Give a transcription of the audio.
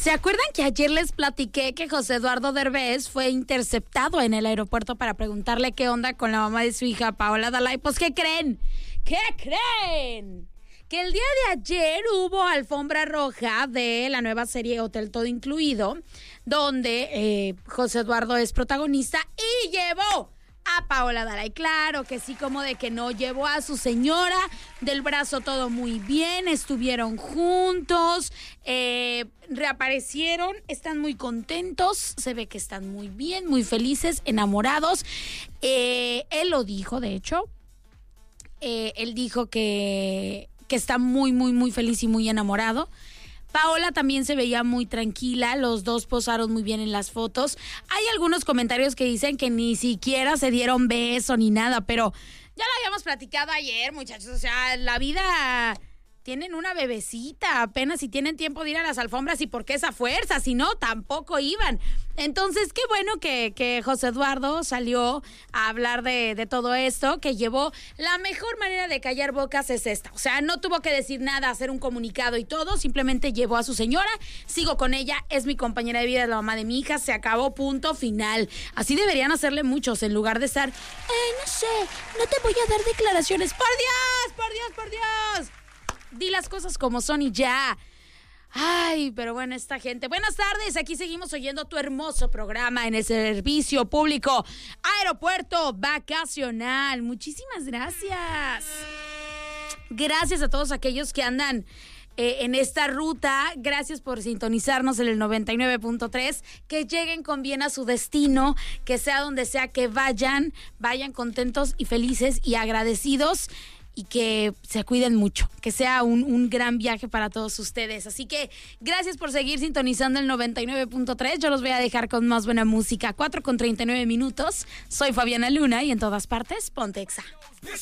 ¿Se acuerdan que ayer les platiqué que José Eduardo Derbez fue interceptado en el aeropuerto para preguntarle qué onda con la mamá de su hija, Paola Dalai? Pues, ¿qué creen? ¿Qué creen? Que el día de ayer hubo alfombra roja de la nueva serie Hotel Todo Incluido, donde José Eduardo es protagonista y llevó a Paola Dalai. Claro que sí, como de que no, llevó a su señora del brazo, todo muy bien, estuvieron juntos, reaparecieron, están muy contentos, se ve que están muy bien, muy felices, enamorados. Él lo dijo, de hecho, él dijo que está muy, muy, muy feliz y muy enamorado. Paola también se veía muy tranquila, los dos posaron muy bien en las fotos. Hay algunos comentarios que dicen que ni siquiera se dieron beso ni nada, pero ya lo habíamos platicado ayer, muchachos. O sea, la vida... Tienen una bebecita, apenas si tienen tiempo de ir a las alfombras, y por qué esa fuerza, si no, tampoco iban. Entonces, qué bueno que José Eduardo salió a hablar de todo esto, que llevó la mejor manera de callar bocas es esta. O sea, no tuvo que decir nada, hacer un comunicado y todo, simplemente llevó a su señora, sigo con ella, es mi compañera de vida, es la mamá de mi hija, se acabó, punto final. Así deberían hacerle muchos, en lugar de estar, no sé, no te voy a dar declaraciones. ¡Por Dios, por Dios, por Dios! Di las cosas como son y ya. Ay, pero bueno, esta gente. Buenas tardes, aquí seguimos oyendo tu hermoso programa en el servicio público Aeropuerto Vacacional. Muchísimas gracias. Gracias a todos aquellos que andan en esta ruta. Gracias por sintonizarnos en el 99.3. Que lleguen con bien a su destino, que sea donde sea que vayan contentos y felices y agradecidos. Y que se cuiden mucho, que sea un gran viaje para todos ustedes. Así que gracias por seguir sintonizando el 99.3. Yo los voy a dejar con más buena música. 4:39 minutos. Soy Fabiana Luna y en todas partes, ponte Exa.